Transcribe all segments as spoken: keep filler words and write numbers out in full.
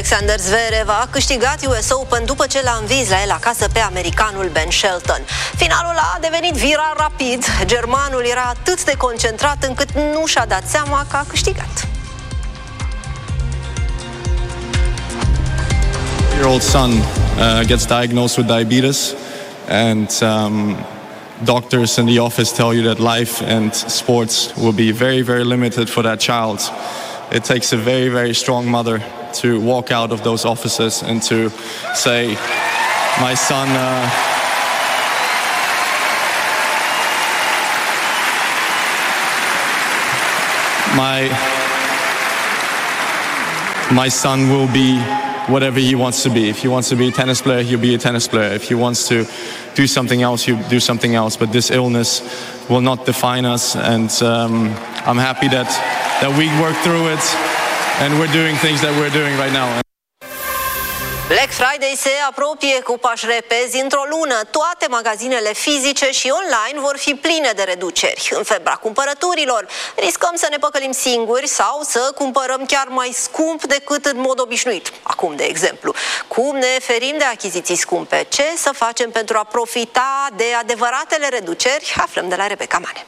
Alexander Zverev a câștigat U S Open după ce l-a învins la el acasă pe americanul Ben Shelton. Finalul a devenit viral rapid. Germanul era atât de concentrat încât nu și-a dat seama că a câștigat. Your old son uh, gets diagnosed with diabetes, and um, doctors in the office tell you that life and sports will be very, very limited for that child. It takes a very, very strong mother to walk out of those offices and to say, my son, uh, my, my son will be whatever he wants to be. If he wants to be a tennis player, he'll be a tennis player. If he wants to do something else, he'll do something else. But this illness will not define us, and um, I'm happy that, that we work through it and we're doing things that we're doing right now. Black Friday se apropie cu pași repezi. Într-o lună, toate magazinele fizice și online vor fi pline de reduceri. În febra cumpărăturilor, riscăm să ne păcălim singuri sau să cumpărăm chiar mai scump decât în mod obișnuit. Acum, de exemplu, cum ne ferim de achiziții scumpe? Ce să facem pentru a profita de adevăratele reduceri? Aflăm de la Rebecca Mane.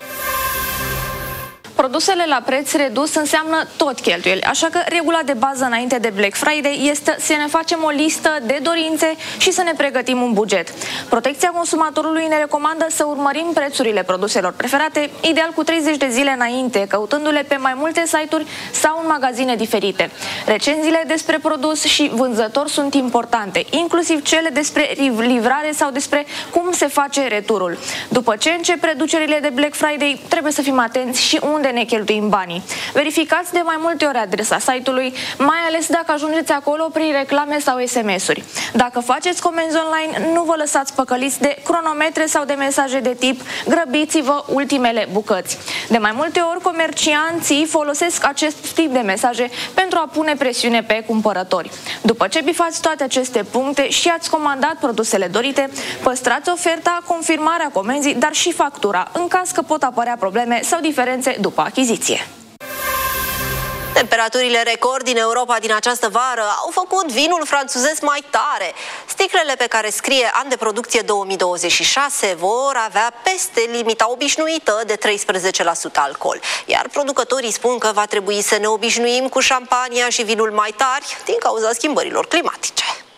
Produsele la preț redus înseamnă tot cheltuieli, așa că regula de bază înainte de Black Friday este să ne facem o listă de dorințe și să ne pregătim un buget. Protecția consumatorului ne recomandă să urmărim prețurile produselor preferate, ideal cu treizeci de zile înainte, căutându-le pe mai multe site-uri sau în magazine diferite. Recenziile despre produs și vânzător sunt importante, inclusiv cele despre livrare sau despre cum se face returul. După ce încep reducerile de Black Friday, trebuie să fim atenți și unde ne cheltuim banii. Verificați de mai multe ori adresa site-ului, mai ales dacă ajungeți acolo prin reclame sau S M S-uri. Dacă faceți comenzi online, nu vă lăsați păcăliți de cronometre sau de mesaje de tip grăbiți-vă ultimele bucăți. De mai multe ori, comercianții folosesc acest tip de mesaje pentru a pune presiune pe cumpărători. După ce bifați toate aceste puncte și ați comandat produsele dorite, păstrați oferta, confirmarea comenzii, dar și factura, în caz că pot apărea probleme sau diferențe după achiziție. Temperaturile record din Europa din această vară au făcut vinul franțuzesc mai tare. Sticlele pe care scrie an de producție două mii douăzeci și șase vor avea peste limita obișnuită de treisprezece la sută alcool. Iar producătorii spun că va trebui să ne obișnuim cu șampania și vinul mai tari din cauza schimbărilor climatice.